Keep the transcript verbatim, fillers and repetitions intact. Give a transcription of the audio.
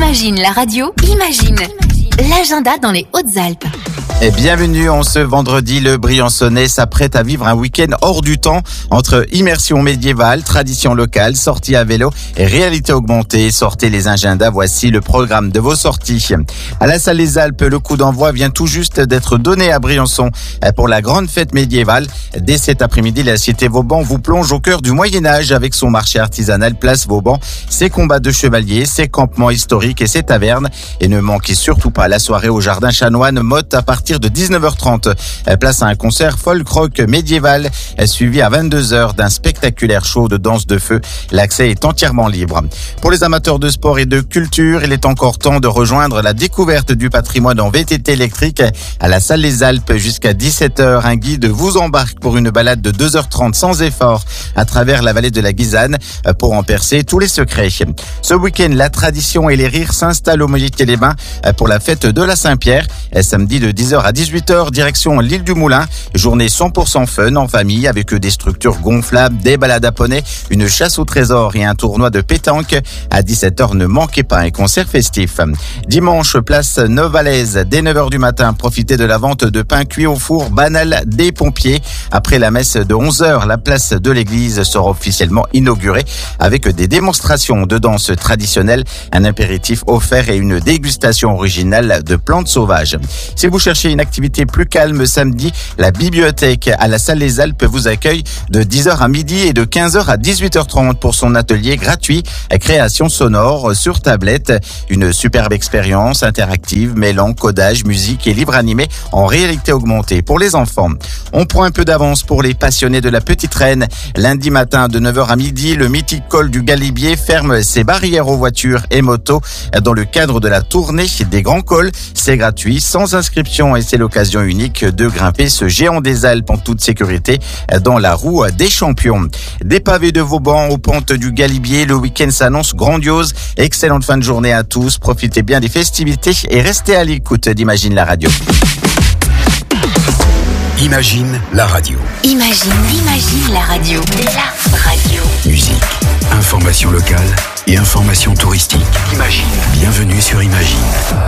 Imagine la radio, imagine l'agenda dans les Hautes-Alpes. Et bienvenue en ce vendredi, le Briançonnais s'apprête à vivre un week-end hors du temps entre immersion médiévale, tradition locale, sortie à vélo et réalité augmentée. Sortez les agendas, voici le programme de vos sorties. À la salle des Alpes, le coup d'envoi vient tout juste d'être donné à Briançon pour la grande fête médiévale. Dès cet après-midi, la cité Vauban vous plonge au cœur du Moyen-Âge avec son marché artisanal Place Vauban, ses combats de chevaliers, ses campements historiques et ses tavernes. Et ne manquez surtout pas la soirée au Jardin Chanoine Motte à partir de dix-neuf heures trente. Place à un concert folk-rock médiéval suivi à vingt-deux heures d'un spectaculaire show de danse de feu. L'accès est entièrement libre. Pour les amateurs de sport et de culture, il est encore temps de rejoindre la découverte du patrimoine en V T T électrique à la salle des Alpes jusqu'à dix-sept heures. Un guide vous embarque pour une balade de deux heures trente sans effort à travers la vallée de la Guisane pour en percer tous les secrets. Ce week-end, la tradition et les rires s'installent au Moyennet-les-Bains pour la fête de la Saint-Pierre. Samedi de dix heures à dix-huit heures, direction l'île du Moulin. Journée cent pour cent fun en famille avec des structures gonflables, des balades à poney, une chasse au trésor et un tournoi de pétanque. À dix-sept heures, ne manquez pas un concert festif. Dimanche, place Neuvalaise. Dès neuf heures du matin, profitez de la vente de pain cuit au four banal des pompiers. Après la messe de onze heures, la place de l'église sera officiellement inaugurée avec des démonstrations de danse traditionnelle, un apéritif offert et une dégustation originale de plantes sauvages. Si vous cherchez une activité plus calme samedi, la bibliothèque à la salle des Alpes vous accueille de dix heures à midi et de quinze heures à dix-huit heures trente pour son atelier gratuit création sonore sur tablette. Une superbe expérience interactive mêlant codage, musique et livres animés en réalité augmentée pour les enfants. On prend un peu d'avance pour les passionnés de la Petite Reine. Lundi matin de neuf heures à midi, le mythique col du Galibier ferme ses barrières aux voitures et motos dans le cadre de la tournée des grands cols. C'est gratuit, sans inscription et c'est l'occasion unique de grimper ce géant des Alpes en toute sécurité dans la roue des champions. Des pavés de Vauban aux pentes du Galibier, le week-end s'annonce grandiose. Excellente fin de journée à tous, profitez bien des festivités et restez à l'écoute d'Imagine la radio. Imagine la radio. Imagine, imagine la radio. La radio. Musique, information locale et information touristique. Imagine. Bienvenue sur Imagine.